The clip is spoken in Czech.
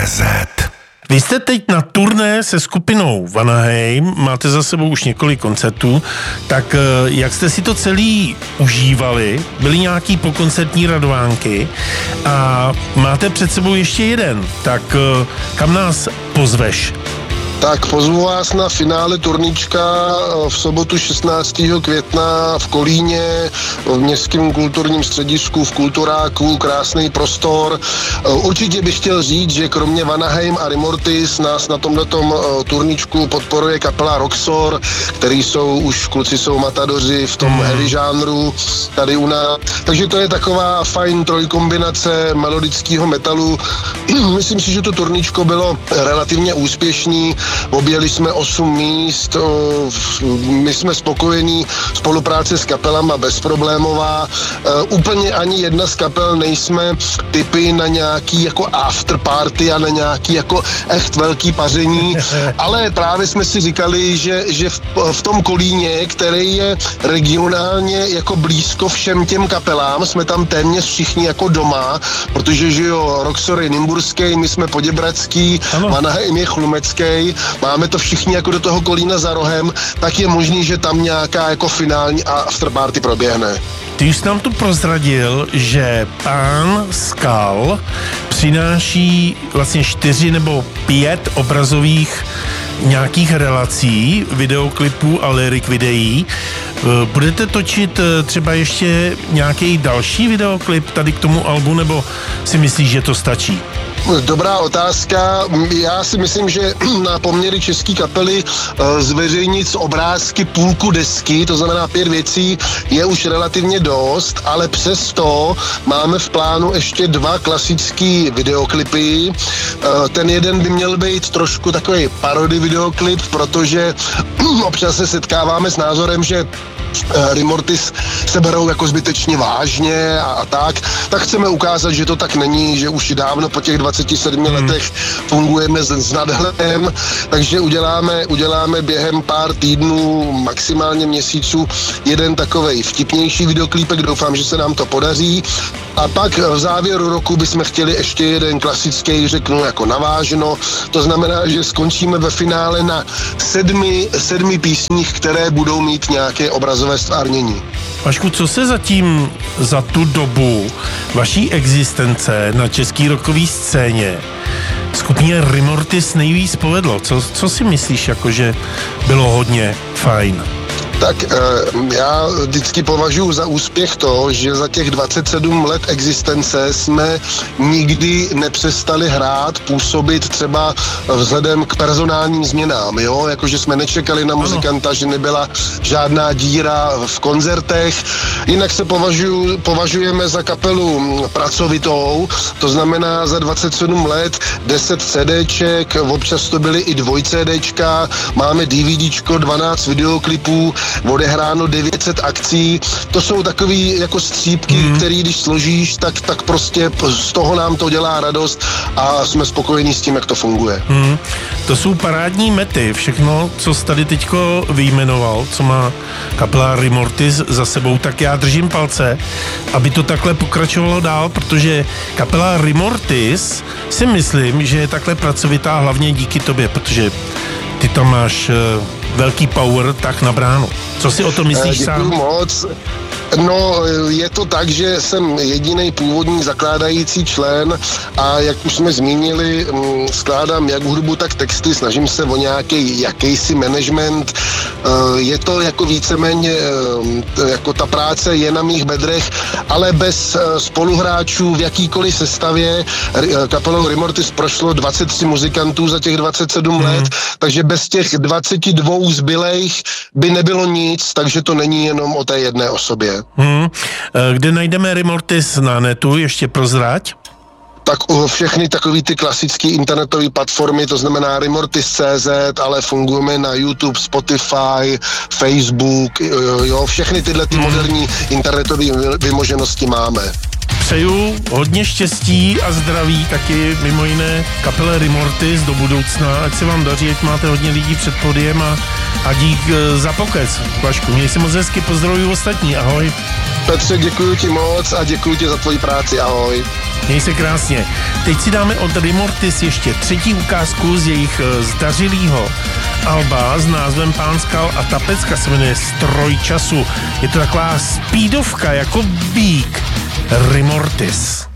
CZ. Vy jste teď na turné se skupinou Vanaheim, máte za sebou už několik koncertů, tak jak jste si to celý užívali? Byly nějaký pokoncertní radovánky a máte před sebou ještě jeden, tak kam nás pozveš? Tak pozvu vás na finále turnička v sobotu 16. května v Kolíně, v Městském kulturním středisku, v Kulturáku, krásný prostor. Určitě bych chtěl říct, že kromě Vanaheim a Rimortis nás na tomhletom turničku podporuje kapela Roxor, který kluci jsou matadoři v tom heavy žánru tady u nás. Takže to je taková fajn trojkombinace melodického metalu. Myslím si, že to turničko bylo relativně úspěšný. Objeli jsme 8 míst, my jsme spokojení, spolupráce s kapelama bezproblémová. Úplně ani jedna z kapel nejsme typy na nějaký jako afterparty a na nějaký jako echt velký paření, ale právě jsme si říkali, že v tom Kolíně, který je regionálně jako blízko všem těm kapelám, jsme tam téměř všichni jako doma, protože že jo, Roxor je nymburský, my jsme poděbradský, Vanaheim je chlumecký, máme to všichni jako do toho Kolína za rohem, tak je možný, že tam nějaká jako finální afterparty proběhne. Ty jsi nám tu prozradil, že pán Skal přináší vlastně 4 nebo 5 obrazových nějakých relací, videoklipů a lyrik videí. Budete točit třeba ještě nějaký další videoklip tady k tomu albu, nebo si myslíš, že to stačí? Dobrá otázka. Já si myslím, že na poměry české kapely zveřejnit z obrázky půlku desky, to znamená 5 věcí, je už relativně dost, ale přesto máme v plánu ještě 2 klasický videoklipy. Ten jeden by měl být trošku takový parody videoklip, protože občas se setkáváme s názorem, že Rimortis se berou jako zbytečně vážně a tak chceme ukázat, že to tak není, že už dávno po těch 27 letech fungujeme s nadhledem, takže uděláme během pár týdnů, maximálně měsíců, jeden takovej vtipnější videoklípek, doufám, že se nám to podaří. A pak v závěru roku bychom chtěli ještě jeden klasický, řeknu jako navážno, to znamená, že skončíme ve finále na 7 písních, které budou mít nějaké obrazové stvárnění. Vašku, co se zatím za tu dobu vaší existence na český rockové scéně skupině Rimortis nejvíc povedlo? Co si myslíš, jakože bylo hodně fajn? Tak já vždycky považuji za úspěch to, že za těch 27 let existence jsme nikdy nepřestali hrát, působit třeba vzhledem k personálním změnám, jo? Jakože jsme nečekali na muzikanta, že nebyla žádná díra v koncertech. Jinak se považujeme za kapelu pracovitou, to znamená za 27 let 10 CDček, občas to byly i 2 CDčka, máme DVDčko, 12 videoklipů, odehráno 900 akcí. To jsou takový jako střípky, který když složíš, tak prostě z toho nám to dělá radost a jsme spokojení s tím, jak to funguje. To jsou parádní mety. Všechno, co jsi tady teďko vyjmenoval, co má kapela Rimortis za sebou, tak já držím palce, aby to takhle pokračovalo dál, protože kapela Rimortis si myslím, že je takhle pracovitá hlavně díky tobě, protože ty tam máš velký power tak na bránu. Co si o tom myslíš sám? Děkuju moc. No, je to tak, že jsem jediný původní zakládající člen a jak už jsme zmínili, skládám jak hudbu, tak texty, snažím se o nějaký jakýsi management. Je to jako víceméně, jako ta práce je na mých bedrech, ale bez spoluhráčů v jakýkoliv sestavě. Kapelou Rimortis prošlo 23 muzikantů za těch 27 let, takže bez těch 22 zbylejch by nebylo nic, takže to není jenom o té jedné osobě. Kde najdeme Rimortis na netu, ještě prozrať? Tak všechny takový ty klasické internetové platformy, to znamená Rimortis.cz, ale fungujeme na YouTube, Spotify, Facebook, jo, všechny tyhle ty moderní internetové vymoženosti máme. přeju hodně štěstí a zdraví taky mimo jiné kapele Rimortis do budoucna. Ať se vám daří, ať máte hodně lidí před podiem a dík za pokec. Vašku, měj si moc hezky, pozdravuju ostatní, ahoj. Petře, děkuji ti moc a děkuji ti za tvoji práci, ahoj. Měj se krásně. Teď si dáme od Rimortis ještě třetí ukázku z jejich zdařilýho alba s názvem Pán skal a ta pecka se jmenuje Stroj času. Je to taková speedovka jako Bík. Rimortis.